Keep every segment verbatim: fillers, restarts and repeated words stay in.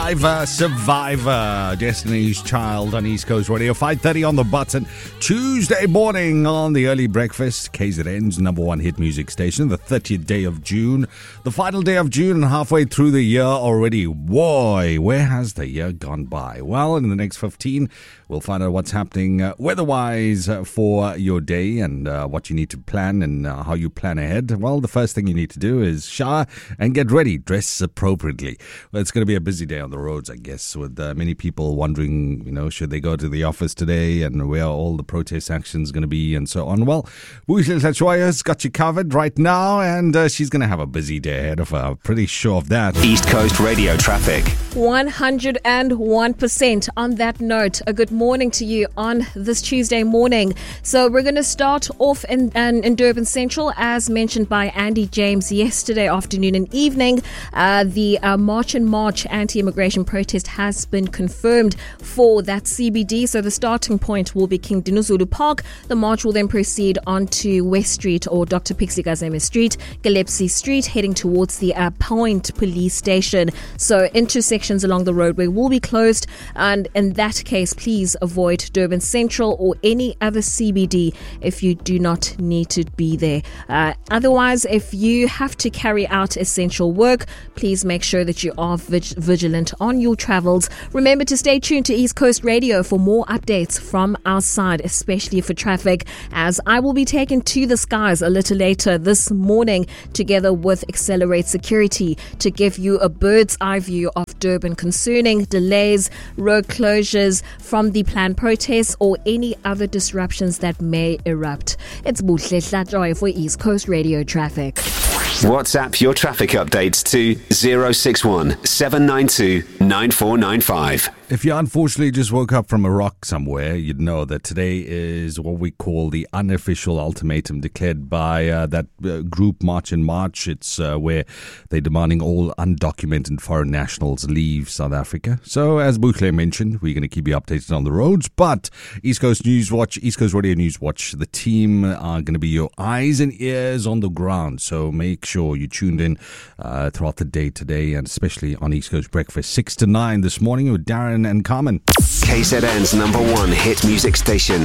Survivor, Survivor, Destiny's Child on East Coast Radio, five thirty on the button, Tuesday morning on the early breakfast, K Z N's number one hit music station, the thirtieth day of June, the final day of June and halfway through the year already. Boy, where has the year gone by? Well, in the next fifteen, we'll find out what's happening uh, weather-wise uh, for your day and uh, what you need to plan and uh, how you plan ahead. Well, the first thing you need to do is shower and get ready, dress appropriately. Well, it's going to be a busy day on the roads, I guess, with uh, many people wondering, you know, should they go to the office today and where are all the protest actions going to be and so on. Well, Buhle Hlachwaya's got you covered right now, and uh, she's going to have a busy day ahead of her. I'm pretty sure of that. East Coast Radio traffic. one hundred one percent. On that note, a good morning to you on this Tuesday morning. So we're going to start off in, in, in Durban Central, as mentioned by Andy James yesterday afternoon and evening. Uh, the uh, March and March anti-immigration protest has been confirmed for that C B D. So the starting point will be King Dinuzulu Park. The march will then proceed on to West Street or Doctor Pixie Gazeme Street, Gillespie Street, heading towards the uh, Point Police Station. So intersections along the roadway will be closed, and in that case, please avoid Durban Central or any other C B D if you do not need to be there. Uh, otherwise, if you have to carry out essential work, please make sure that you are vig- vigilant on your travels. Remember to stay tuned to East Coast Radio for more updates from our side, especially for traffic, as I will be taken to the skies a little later this morning together with Accelerate Security to give you a bird's eye view of Durban concerning delays, road closures from the planned protests or any other disruptions that may erupt. It's Buhle Hlachwaya for East Coast Radio traffic. WhatsApp your traffic updates to zero six one seven nine two nine four nine five. If you unfortunately just woke up from a rock somewhere, you'd know that today is what we call the unofficial ultimatum declared by uh, that uh, group March and March. It's uh, where they're demanding all undocumented foreign nationals leave South Africa. So as Buhle mentioned, we're going to keep you updated on the roads. But East Coast News Watch, East Coast Radio News Watch, the team are going to be your eyes and ears on the ground. So make sure you tuned in uh, throughout the day today, and especially on East Coast Breakfast, six to nine this morning with Darren and Carmen. K Z N's number one hit music station.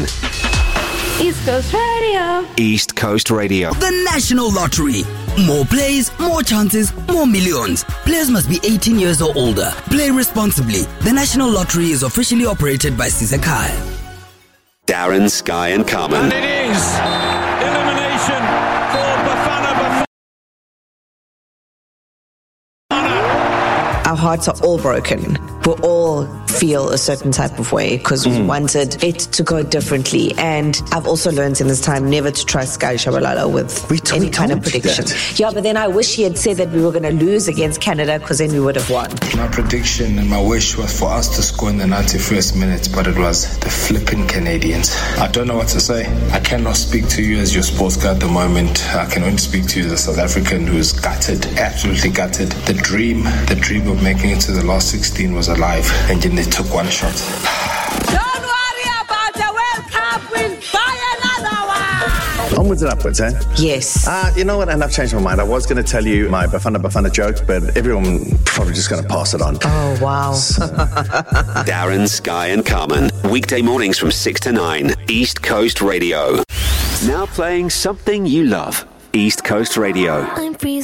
East Coast Radio. East Coast Radio. The National Lottery. More plays, more chances, more millions. Players must be eighteen years or older. Play responsibly. The National Lottery is officially operated by Sisakai. Darren, Sky and Carmen. And it is elimination for Bafana Bafana. Our hearts are all broken. We all feel a certain type of way because we mm. wanted it to go differently. And I've also learned in this time never to trust Sky Shabalala with we t- any we kind of prediction. Yeah, but then I wish he had said that we were going to lose against Canada because then we would have won. My prediction and my wish was for us to score in the ninety-first minute, but it was the flipping Canadians. I don't know what to say. I cannot speak to you as your sports guy at the moment. I can only speak to you as a South African who's gutted, absolutely gutted. The dream, the dream of making it to the last sixteen was alive, and then they took one shot. Don't worry about the World Cup. We'll buy another one. Onwards and upwards, eh? Yes. Uh, you know what? And I've changed my mind. I was going to tell you my Bafana Bafana joke, but everyone probably just going to pass it on. Oh, wow. Darren, Sky and Carmen. Weekday mornings from six to nine. East Coast Radio. Now playing something you love. East Coast Radio. I'm freezing.